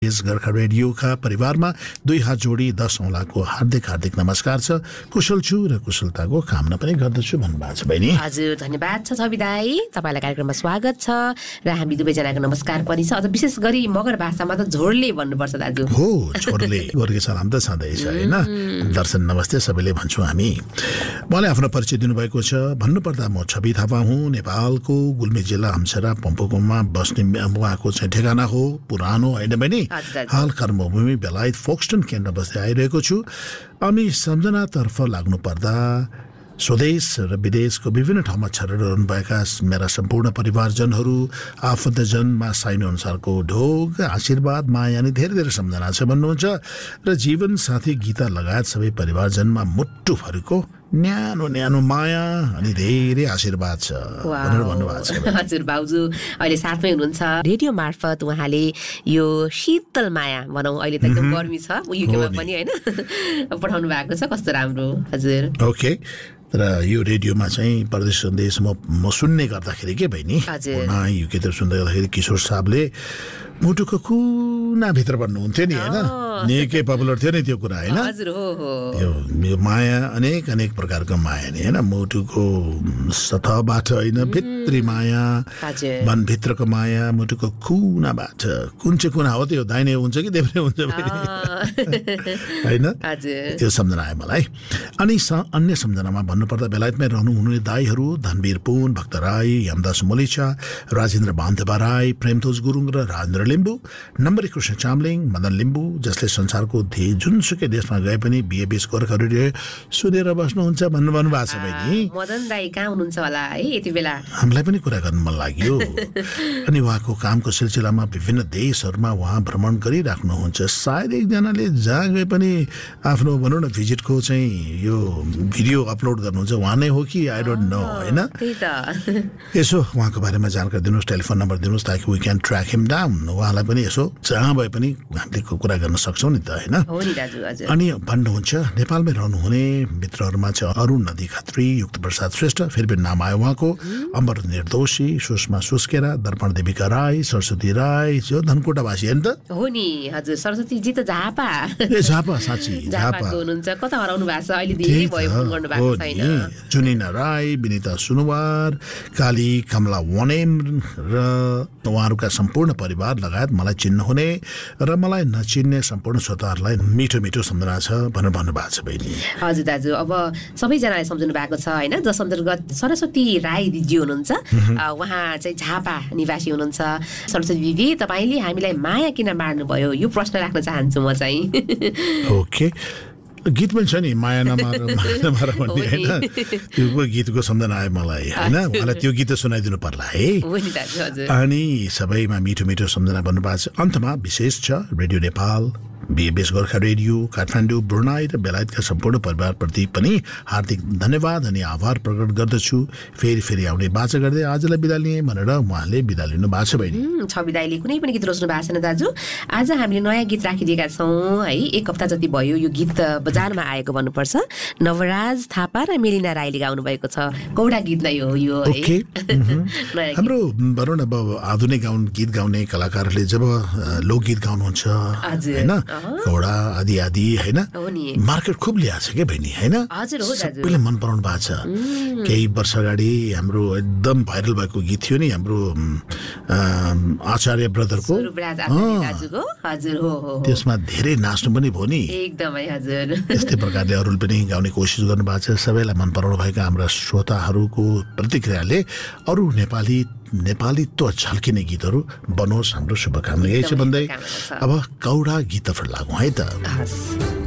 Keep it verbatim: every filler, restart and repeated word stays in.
बीएबीएस गोर्खा रेडियोका परिवारमा दुई हात जोडी दस औँलाको हार्दिक हार्दिक नमस्कार छ। कुशल छु र कुशलताको कामना पनि गर्दछु भन्नुभएको छ बहिनी। हजुर, धन्यवाद छ छवि दाई, तपाईँलाई कार्यक्रममा स्वागत छ र हामी दुवैजनाको नमस्कार पनि छ। अझ विशेष गरी मगर भाषामा त झोडले भन्नुपर्छ दाजु। हो, झोडले गोर्खे सलाम त छँदैछ होइन। दर्शन नमस्ते सबैले भन्छौँ हामी। मलाई आफ्नो परिचय दिनुभएको छ। भन्नुपर्दा म छवि थापा हुँ। नेपालको गुल्मी जिल्ला हम्सरा पम्पोकोमा बस्ने उहाँको चाहिँ ठेगाना हो। पुरानो होइन बहिनी, हाल कर्मभूमि बेलायत फोक्सटन केन्द्र बस्दै आइरहेको छु। अनि सम्झनातर्फ लाग्नु पर्दा स्वदेश र विदेशको विभिन्न ठाउँमा छरेर रहनुभएका मेरा सम्पूर्ण परिवारजनहरू, आफन्तजनमा साइनो अनुसारको ढोग, आशीर्वाद, माया अनि धेरै धेरै सम्झना छ भन्नुहुन्छ र जीवन साथी गीता लगायत सबै परिवारजनमा मुट्टुभरिको न्यानो न्यानो माया अनि धेरै आशीर्वाद छ भनेर भन्नुभएको छ। हजुर भाउजू अहिले साथमै हुनुहुन्छ। रेडियो मार्फत उहाँले यो शीतल माया भनौँ, अहिले त एकदम गर्मी छ युकेमा पनि होइन, पठाउनु भएको छ। कस्तो राम्रो। हजुर, ओके। र यो रेडियोमा चाहिँ परदेश सन्देश म म सुन्ने गर्दाखेरि के बहिनी, युकेतिर सुन्दै गर्दाखेरि किशोर साहबले मुटुको कुनाभित्र भन्नुहुन्थ्यो नि होइन, निकै पपुलर थियो नि त्यो कुरा होइन। यो माया अनेक अनेक प्रकारको माया नि होइन, मुटुको सतहबाट होइन, भित्री माया, मनभित्रको माया, मुटुको कुनाबाट। कुन चाहिँ कुना हो त्यो, दाहिने हुन्छ कि देब्रे हुन्छ होइन, त्यो सम्झना आयो मलाई। अनि अन्य सम्झनामा भन्नुपर्दा बेलायतमै रहनुहुने दाईहरू धनवीर पुन, भक्त राई, यमदास मोलिचा, राजेन्द्र बान्धवा राई, प्रेमतोज गुरुङ र राजेन्द्र लिम्बू, नम्बरी कृष्ण चामलिङ, मदन लिम्बू, जसले संसारको धे जुनसुकै देशमा गए पनि बीएबीएस गोर्खा रेडियो सुनेर बस्नुहुन्छ भन्नु भन्नु भएको छ बहिनी। मदन दाई कहाँ हुनुहुन्छ होला है यति बेला? हामीलाई पनि कुरा गर्नु मन लाग्यो। अनि उहाँको कामको सिलसिलामा विभिन्न देशहरूमा उहाँ भ्रमण गरिराख्नुहुन्छ। सायद एकजनाले जहाँ गए पनि आफ्नो भनौँ न भिजिटको चाहिँ यो भिडियो अपलोड गर्नुहुन्छ, उहाँ नै हो कि आई डोन्ट नो होइन। यसो उहाँको बारेमा जानकारी दिनुहोस्, टेलिफोन नम्बर दिनुहोस् ताकि we can track him down. उहाँलाई पनि यसो जहाँ भए पनि हामीले कुरा गर्न सक्छौँ नि त होइन। अनि भन्नुहुन्छ नेपालमै रहनुहुने मित्रहरूमा चाहिँ अरुण नदी खत्री, युक्त प्रसाद श्रेष्ठ, फेरि पनि नाम आयो उहाँको, अमर निर्दोषी, सुषमा सुस्केरा, दर्पण देविका राई, सरस्वती राई, जो धनकोटावासी होइन त हो नि। हजुर, सरस्वती जी त झापा ए झापा साँच्ची झापा हुनुहुन्छ। कता हराउनु भएको छ अहिले, धेरै भयो फोन गर्नु भएको छैन। जुनिना राई, विनिता सुनुवार, काली कमला वनेम र उहाँहरूका सम्पूर्ण परिवार लगायत मलाई चिन्नुहुने र मलाई नचिन्ने सम्पूर्ण श्रोताहरूलाई मिठो मिठो सम्झना छ भनेर भन्नुभएको छ बहिनी। हजुर दाजु, अब सबैजनाले सम्झनु भएको छ होइन। जस अन्तर्गत सरस्वती राई दिदी हुनुहुन्छ, उहाँ चाहिँ झापा निवासी हुनुहुन्छ। सरस्वती दिदी, तपाईँले हामीलाई माया किन मार्नुभयो, यो प्रश्न राख्न चाहन्छु म चाहिँ। ओके, गीत पनि छ नि माया नमार माया नमार भन्ने होइन, त्यो गीतको सम्झना आयो मलाई होइन। उहाँलाई त्यो गीत सुनाइदिनु पर्ला है। अनि सबैमा मिठो मिठो सम्झना भन्नुभएको छ। अन्तमा विशेष छ radio Nepal, बीएबीएस Gorkha radio, Kathmandu, Brunei र बेलायतका सम्पूर्ण परिवारप्रति पनि हार्दिक धन्यवाद अनि आभार प्रकट गर्दछु। फेरि फेरि आउने बाचा गर्दै आजलाई बिदा लिएँ भनेर उहाँले बिदा लिनु भएको छ बहिनी। छवि दाइले कुनै पनि गीत रोज्नु भएको छैन दाजु। आज हामीले नयाँ गीत राखिदिएका छौँ है। एक हप्ता जति भयो यो गीत बजारमा आएको भन्नुपर्छ। नवराज थापा र मेलिना राईले गाउनु भएको छ। कौडा गीत नै हो यो है। हाम्रो भनौँ न अब आधुनिक गाउन गीत गाउने कलाकारहरूले जब लोकगीत गाउनुहुन्छ होइन, कौडा आदि आदि होइन, मार्केट खुब ल्याएको छ क्या बहिनी होइन। सबैले मन पराउनु भएको छ। केही वर्ष अगाडि हाम्रो एकदम भाइरल भएको गीत थियो नि हाम्रो आचार्य ब्रदरको, त्यसमा धेरै नाच्नु पनि भयो नि एकदमै। हजुर, यस्तै प्रकारले अरूले पनि गाउने कोसिस गर्नु भएको छ। सबैलाई मन पराउनु भएका हाम्रा श्रोताहरूको प्रतिक्रियाले अरू नेपाली नेपालीत्व झल्किने गीतहरू बनोस्, हाम्रो शुभकामना यही छ भन्दै अब कौडा गीत लागौँ है त।